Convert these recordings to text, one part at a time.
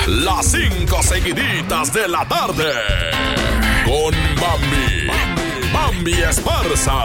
las 5 seguiditas de la tarde. Con Bambi Esparza.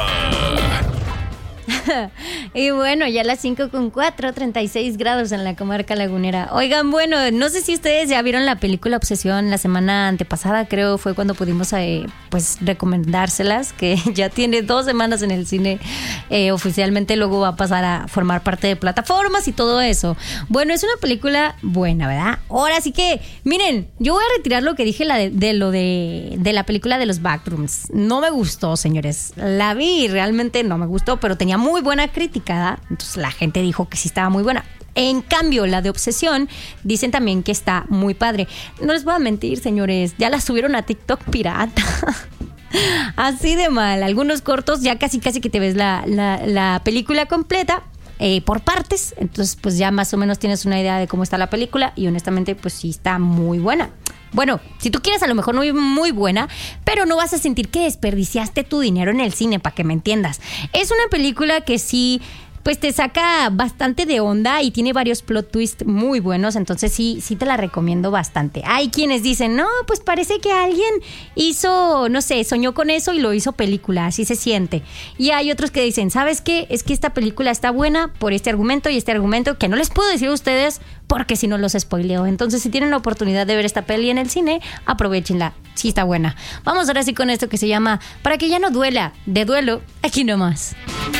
Y bueno, ya las 5:04, 36 grados en la comarca lagunera. Oigan, bueno, no sé si ustedes ya vieron la película Obsesión la semana antepasada, creo fue cuando pudimos pues recomendárselas, que ya tiene 2 semanas en el cine oficialmente, luego va a pasar a formar parte de plataformas y todo eso. Bueno, es una película buena, ¿verdad? Ahora sí que, miren, yo voy a retirar lo que dije de la película de los Backrooms. No me gustó, señores. La vi y realmente no me gustó, pero tenía muy buena crítica, entonces la gente dijo que sí estaba muy buena. En cambio, la de Obsesión dicen también que está muy padre. No les voy a mentir, señores, ya la subieron a TikTok pirata. Así de mal. Algunos cortos, ya casi que te ves la película completa por partes. Entonces, pues ya más o menos tienes una idea de cómo está la película. Y honestamente, pues sí está muy buena. Bueno, si tú quieres a lo mejor no es muy buena, pero no vas a sentir que desperdiciaste tu dinero en el cine, para que me entiendas. Es una película que sí, pues te saca bastante de onda y tiene varios plot twists muy buenos, entonces sí te la recomiendo bastante. Hay quienes dicen, no, pues parece que alguien hizo, no sé, soñó con eso y lo hizo película, así se siente. Y hay otros que dicen, ¿sabes qué? Es que esta película está buena por este argumento y este argumento que no les puedo decir a ustedes porque si no los spoileo. Entonces, si tienen la oportunidad de ver esta peli en el cine, aprovechenla, sí está buena. Vamos ahora sí con esto que se llama Para que ya no duela, de Duelo, aquí nomás.